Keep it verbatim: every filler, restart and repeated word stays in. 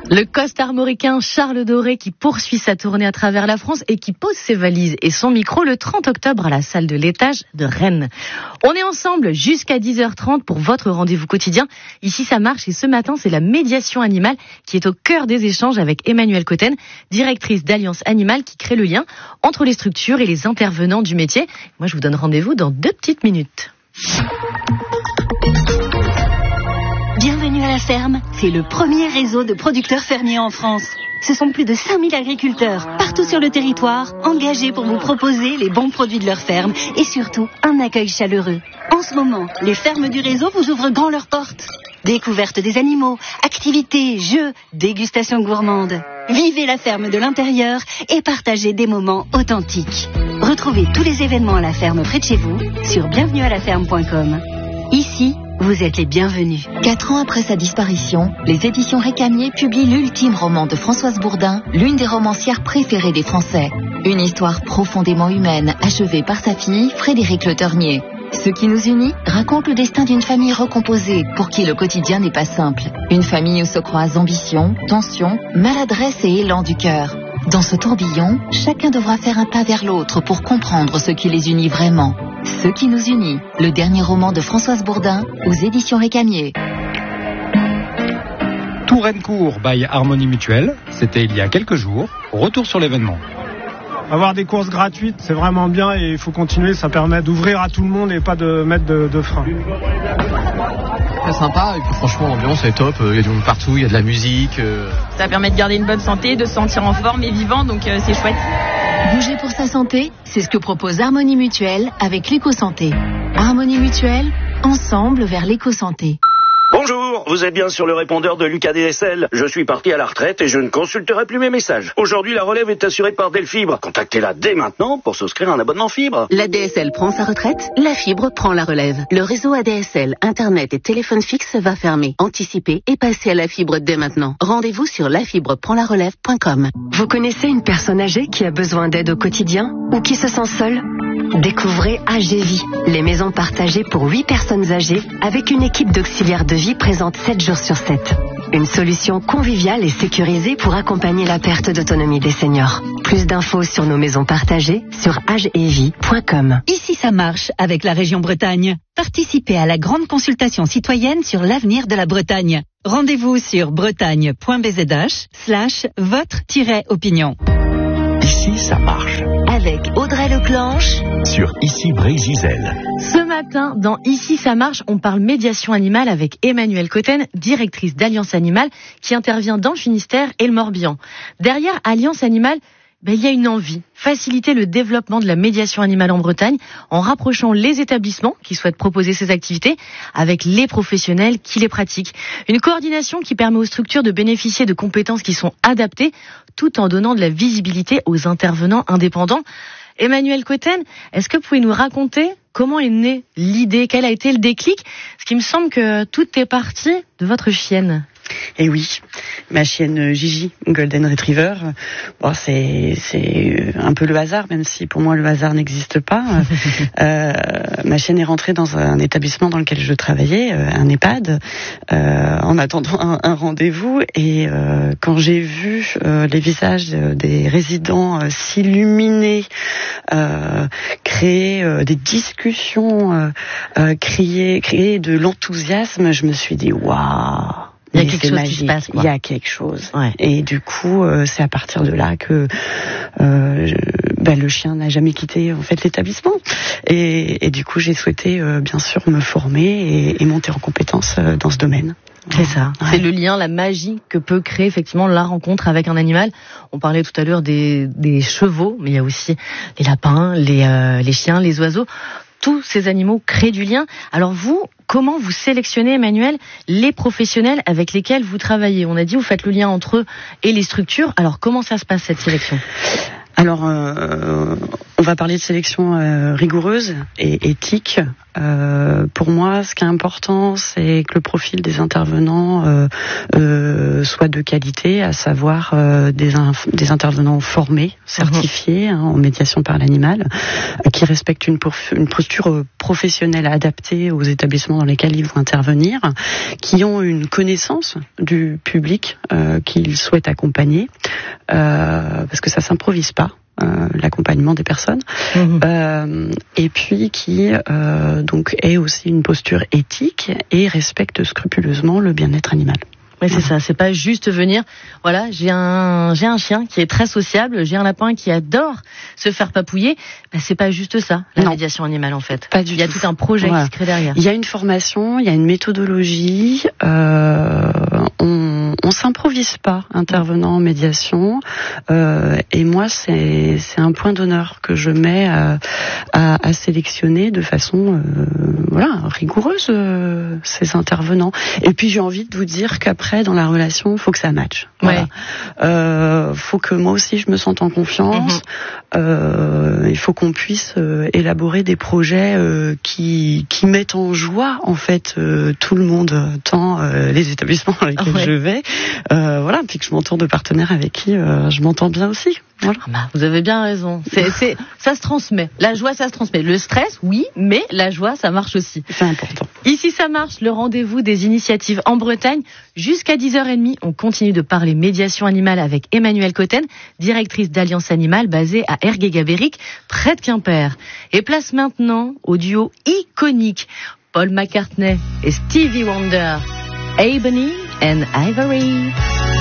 Le coste-armoricain Charles Doré qui poursuit sa tournée à travers la France et qui pose ses valises et son micro le trente octobre à la salle de l'Étage de Rennes. On est ensemble jusqu'à dix heures trente pour votre rendez-vous quotidien. Ici, ça marche et ce matin, c'est la médiation animale qui est au cœur des échanges avec Emmanuelle Cotten, directrice d'Alliance Animale qui crée le lien entre les structures et les intervenants du métier. Moi, je vous donne rendez-vous dans deux petites minutes. Bienvenue à la ferme, c'est le premier réseau de producteurs fermiers en France. Ce sont plus de cinq mille agriculteurs, partout sur le territoire, engagés pour vous proposer les bons produits de leur ferme et surtout un accueil chaleureux. En ce moment, les fermes du réseau vous ouvrent grand leurs portes. Découverte des animaux, activités, jeux, dégustations gourmandes. Vivez la ferme de l'intérieur et partagez des moments authentiques. Retrouvez tous les événements à la ferme près de chez vous sur bienvenue à la ferme point com. Ici, vous êtes les bienvenus. Quatre ans après sa disparition, les éditions Récamier publient l'ultime roman de Françoise Bourdin, l'une des romancières préférées des Français. Une histoire profondément humaine, achevée par sa fille, Frédéric Le Ternier. Ce qui nous unit raconte le destin d'une famille recomposée, pour qui le quotidien n'est pas simple. Une famille où se croisent ambition, tension, maladresse et élan du cœur. Dans ce tourbillon, chacun devra faire un pas vers l'autre pour comprendre ce qui les unit vraiment. Ce qui nous unit, le dernier roman de Françoise Bourdin, aux éditions Récamier. Touraine-Court by Harmonie Mutuelle, c'était il y a quelques jours. Retour sur l'événement. Avoir des courses gratuites, c'est vraiment bien et il faut continuer, ça permet d'ouvrir à tout le monde et pas de mettre de, de frein. Très sympa, et puis franchement l'ambiance est top, il y a du monde partout, il y a de la musique. Euh... Ça permet de garder une bonne santé, de se sentir en forme et vivant, donc euh, c'est chouette. Bouger pour sa santé, c'est ce que propose Harmonie Mutuelle avec l'éco-santé. Harmonie Mutuelle, ensemble vers l'éco-santé. Bonjour, vous êtes bien sur le répondeur de Lucas D S L. Je suis parti à la retraite et je ne consulterai plus mes messages. Aujourd'hui, la relève est assurée par Delfibre. Contactez-la dès maintenant pour souscrire un abonnement fibre. La D S L prend sa retraite, la fibre prend la relève. Le réseau A D S L, Internet et téléphone fixe va fermer. Anticipez et passez à la fibre dès maintenant. Rendez-vous sur la fibre prend la relève point com. Vous connaissez une personne âgée qui a besoin d'aide au quotidien ou qui se sent seule ? Découvrez A G Vie, les maisons partagées pour huit personnes âgées avec une équipe d'auxiliaires de vie présente sept jours sur sept. Une solution conviviale et sécurisée pour accompagner la perte d'autonomie des seniors. Plus d'infos sur nos maisons partagées sur agevie point com. Ici ça marche avec la région Bretagne. Participez à la grande consultation citoyenne sur l'avenir de la Bretagne. Rendez-vous sur bretagne point b z h slash votre-opinion. Ici, ça marche. Avec Audrey Leclanche sur Ici Brézizel. Ce matin, dans Ici, ça marche, on parle médiation animale avec Emmanuelle Cotten, directrice d'Alliance Animale, qui intervient dans le Finistère et le Morbihan. Derrière Alliance Animale, ben, il y a une envie, faciliter le développement de la médiation animale en Bretagne en rapprochant les établissements qui souhaitent proposer ces activités avec les professionnels qui les pratiquent. Une coordination qui permet aux structures de bénéficier de compétences qui sont adaptées tout en donnant de la visibilité aux intervenants indépendants. Emmanuelle Cotten, est-ce que vous pouvez nous raconter comment est née l'idée, quel a été le déclic? Parce qu'il me semble que tout est parti de votre chienne. Et oui, ma chienne Gigi, Golden Retriever, bon, c'est c'est un peu le hasard, même si pour moi le hasard n'existe pas. euh, ma chienne est rentrée dans un établissement dans lequel je travaillais, un EHPAD, euh, en attendant un, un rendez-vous. Et euh, quand j'ai vu euh, les visages des résidents euh, s'illuminer, euh, créer euh, des discussions, euh, euh, créer, créer de l'enthousiasme, je me suis dit waouh. Il y a quelque chose magique. Qui se passe, quoi. Il y a quelque chose. Ouais. Et du coup, euh, c'est à partir de là que euh, je, bah, le chien n'a jamais quitté en fait l'établissement. Et, et du coup, j'ai souhaité euh, bien sûr me former et, et monter en compétences euh, dans ce domaine. C'est ça. Ouais. C'est le lien, la magie que peut créer effectivement la rencontre avec un animal. On parlait tout à l'heure des, des chevaux, mais il y a aussi les lapins, les, euh, les chiens, les oiseaux. Tous ces animaux créent du lien. Alors vous, comment vous sélectionnez, Emmanuelle, les professionnels avec lesquels vous travaillez? On a dit vous faites le lien entre eux et les structures. Alors comment ça se passe cette sélection? Alors, euh, on va parler de sélection euh, rigoureuse et éthique. Euh, pour moi, ce qui est important, c'est que le profil des intervenants euh, euh, soit de qualité, à savoir euh, des, inf- des intervenants formés, certifiés mmh. hein, en médiation par l'animal, euh, qui respectent une, pof- une posture professionnelle adaptée aux établissements dans lesquels ils vont intervenir, qui ont une connaissance du public euh, qu'ils souhaitent accompagner, euh, parce que ça s'improvise pas. Euh, l'accompagnement des personnes mmh. euh, et puis qui euh, donc ait aussi une posture éthique et respecte scrupuleusement le bien-être animal. Oui, c'est ça, c'est pas juste venir, voilà, j'ai un j'ai un chien qui est très sociable, j'ai un lapin qui adore se faire papouiller, ben, c'est pas juste ça, la non. médiation animale en fait. Pas du il y a tout. tout un projet voilà. qui se crée derrière. Il y a une formation, il y a une méthodologie, euh, on, on s'improvise pas intervenant en médiation, euh, et moi c'est c'est un point d'honneur que je mets à, à, à sélectionner de façon euh, voilà rigoureuse euh, ces intervenants. Et puis j'ai envie de vous dire qu'après dans la relation, faut que ça matche. Voilà. Ouais. Euh, faut que moi aussi je me sente en confiance. Mm-hmm. Euh, il faut qu'on puisse euh, élaborer des projets euh, qui qui mettent en joie en fait euh, tout le monde, tant euh, les établissements dans lesquels ouais. je vais. Euh, voilà, puis que je m'entoure de partenaires avec qui euh, je m'entends bien aussi. Voilà. Bah, vous avez bien raison. C'est, c'est, ça se transmet. La joie, ça se transmet. Le stress, oui, mais la joie, ça marche aussi. C'est important. Ici, ça marche. Le rendez-vous des initiatives en Bretagne. Jusqu'à dix heures trente, on continue de parler médiation animale avec Emmanuelle Cotten, directrice d'Alliance Animale basée à Ergué-Gabéric, près de Quimper. Et place maintenant au duo iconique Paul McCartney et Stevie Wonder, Ebony and Ivory.